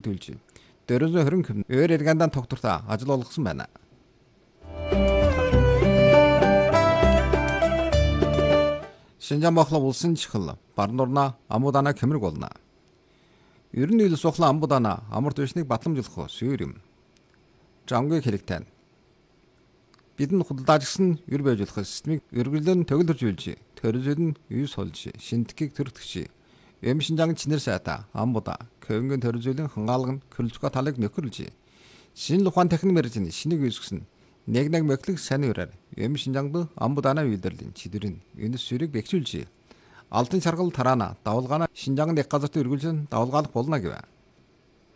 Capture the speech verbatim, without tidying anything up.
төлж дөрвөн хорин хэм өөр эргандан тогтвортой ажил болгосон байна. Шинжаан бохлоо улсын чихэл бар нурна амуудана кэмрэг болно. Ер нь ил сухлаа амбудана амар түвшнийг батламжуулах сүйр юм. Жангийн хэрэгтэн. Бидний худалдаажсан ер байжуулах системийг өргөлөн төгөлөрж үйлж, төрөлжөл нь юус холж, шинтгэгийг төрөгдөж, эм шинжаан чинэр сайта амбуда көвнгийн төрөлжөлийн хангаалга нь көлцгөө талыг нөхөрлж, шинэ ухаан техник мэржийн шинийг үүсгэсэн нэг нэг мэдлэг сайн өрөөр эм шинжаанд амбудана үйлдвэрлэлийн чидрийн энэ сүрийг бэхжүүлж, алтан шаргал тараана давлгаана шинжаан их газарт өргөлжин давлгаалах болно гэв.